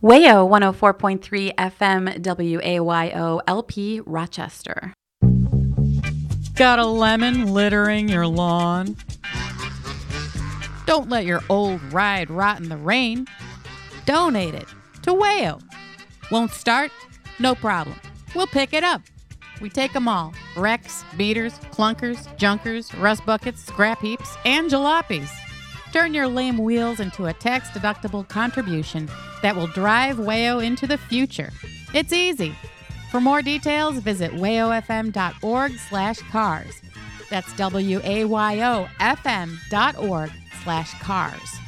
WAYO 104.3 FM WAYO LP Rochester. Got a lemon littering your lawn? Don't let your old ride rot in the rain. Donate it to WAYO. Won't start? No problem. We'll pick it up. We take them all. Wrecks, beaters, clunkers, junkers, rust buckets, scrap heaps, and jalopies. Turn your lame wheels into a tax-deductible contribution that will drive WAYO into the future. It's easy. For more details, visit wayofm.org/cars. That's WAYOFM.org/cars.